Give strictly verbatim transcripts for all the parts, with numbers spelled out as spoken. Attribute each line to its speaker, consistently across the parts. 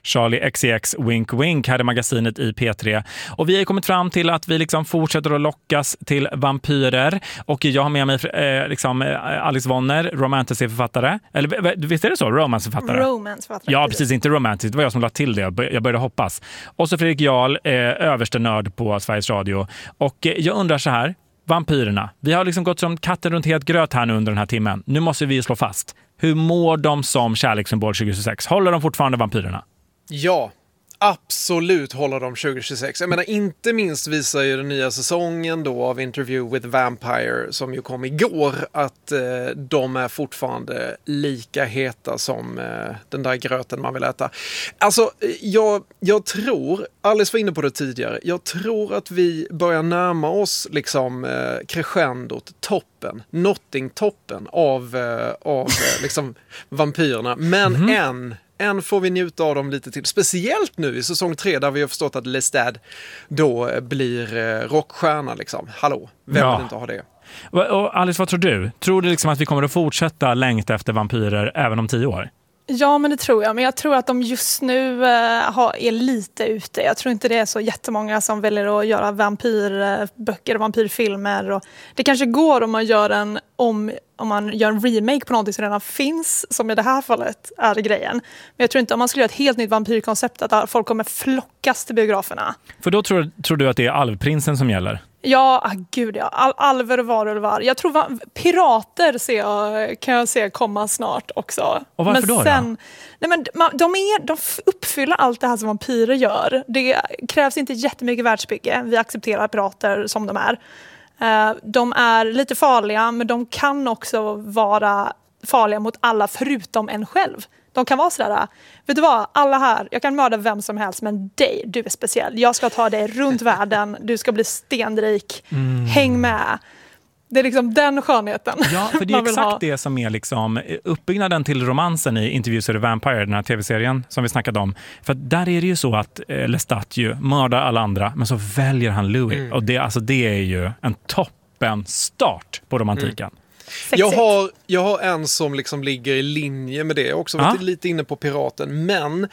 Speaker 1: Charlie X C X Wink Wink här i magasinet i P tre. Och vi har kommit fram till att vi liksom fortsätter att lockas till vampyrer. Och jag har med mig eh, liksom, Alice Vonner, romantiserförfattare. Eller visst är det så? Romanceförfattare?
Speaker 2: Romanceförfattare.
Speaker 1: Ja, precis. Inte romantiskt. Det var jag som lade till det. Jag började hoppas. Och så Fredrik Jarl, eh, överste nörd på Sveriges Radio. Och eh, jag undrar så här. Vampyrerna. Vi har liksom gått som katten runt helt gröt här nu under den här timmen. Nu måste vi slå fast. Hur mår de som kärlekssymbol tjugohundratjugosex? Håller de fortfarande vampyrerna?
Speaker 3: Ja, absolut håller de tjugohundratjugosex. Jag menar, inte minst visar ju den nya säsongen då av Interview with Vampire som ju kom igår att eh, de är fortfarande lika heta som eh, den där gröten man vill äta. Alltså, jag, jag tror, Alice var inne på det tidigare, jag tror att vi börjar närma oss liksom eh, crescendot, toppen, Notting-toppen av, eh, av eh, liksom vampyrerna. Men mm. än Än får vi njuta av dem lite till. Speciellt nu i säsong tre där vi har förstått att Lestat då blir eh, rockstjärna liksom. Hallå, vem ja. vill inte ha det?
Speaker 1: Och Alice, vad tror du? Tror du liksom att vi kommer att fortsätta längta efter vampyrer även om tio år?
Speaker 2: Ja, men det tror jag. Men jag tror att de just nu eh, har, är lite ute. Jag tror inte det är så jättemånga som väljer att göra vampyrböcker och vampyrfilmer. Och det kanske går om man gör en om, om man gör en remake på något som redan finns, som i det här fallet är grejen. Men jag tror inte om man skulle göra ett helt nytt vampyrkoncept att folk kommer flockas till biograferna.
Speaker 1: För då tror, tror du att det är Alvprinsen som gäller?
Speaker 2: Ja, ah, gud ja. Al- alver och varulvar. Jag tror va- pirater ser jag, kan jag se komma snart också.
Speaker 1: Och varför
Speaker 2: men
Speaker 1: då?
Speaker 2: Sen,
Speaker 1: då?
Speaker 2: Nej, men de, de, är, de uppfyller allt det här som vampyrer gör. Det krävs inte jättemycket världsbygge. Vi accepterar pirater som de är. Uh, de är lite farliga, men de kan också vara farliga mot alla förutom en själv. De kan vara sådär, vet du vad, alla här, jag kan mörda vem som helst, men dig, du är speciell. Jag ska ta dig runt världen, du ska bli stenrik, mm. häng med. Det är liksom den skönheten.
Speaker 1: Ja, för det är exakt ha. det som är liksom uppbyggnaden till romansen i Interviews with the Vampire, den här tv-serien som vi snackade om. För där är det ju så att eh, Lestat ju mördar alla andra, men så väljer han Louis. Mm. Och det, alltså, det är ju en toppen start på romantiken. Mm.
Speaker 3: Jag har, jag har en som liksom ligger i linje med det. Jag har också varit ah. lite inne på piraten. Men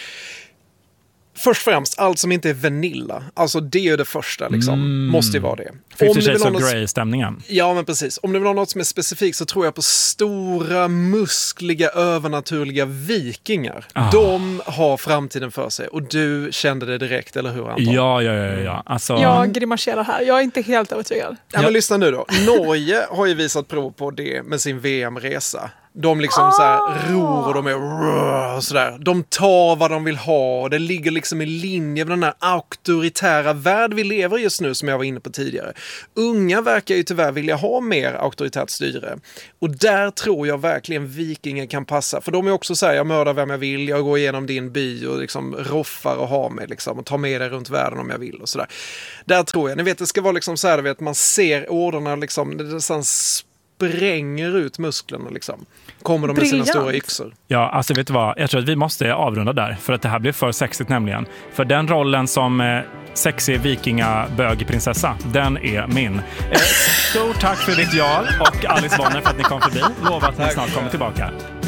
Speaker 3: först och främst, allt som inte är vanilla. Alltså det är ju det första liksom. Mm. Måste ju vara det.
Speaker 1: Fifty Shades of Grey-stämningen.
Speaker 3: Ja, men precis. Om du vill ha något som är specifikt så tror jag på stora, muskliga, övernaturliga vikingar. Ah. De har framtiden för sig. Och du kände det direkt, eller hur, Anton?
Speaker 1: Ja, ja, ja. ja. Alltså...
Speaker 2: Jag grimaserar här. Jag är inte helt övertygad.
Speaker 3: Ja, men lyssna nu då. Norge har ju visat prov på det med sin V M-resa. De liksom så här ror och de är och sådär. De tar vad de vill ha och det ligger liksom i linje med den här auktoritära värld vi lever just nu som jag var inne på tidigare. Unga verkar ju tyvärr vilja ha mer auktoritärt styre. Och där tror jag verkligen vikingen kan passa. För de är också så här, jag mördar vem jag vill, jag går igenom din by och liksom roffar och har mig liksom och tar med dig runt världen om jag vill och sådär. Där tror jag, ni vet det ska vara liksom så här, vet, man ser orderna liksom, det är sån spränger ut musklerna liksom. Kommer de med sina stora yxor.
Speaker 1: Ja, alltså vet du vad? Jag tror att vi måste avrunda där. För att det här blir för sexigt nämligen. För den rollen som eh, sexig vikingabögprinsessa, den är min. Eh, stort tack för ditt Jarl och Alice Vonner för att ni kom förbi. Lova att ni snart kommer tillbaka.